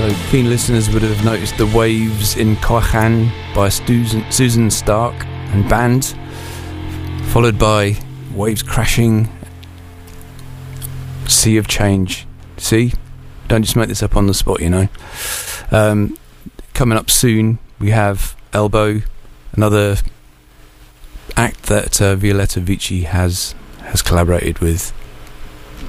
So keen listeners would have noticed the Waves in Koichan by Susan Stark and band, followed by Waves Crashing, Sea of Change. See? Don't just make this up on the spot, you know. Coming up soon, we have Elbow, another act that Violetta Vici has collaborated with.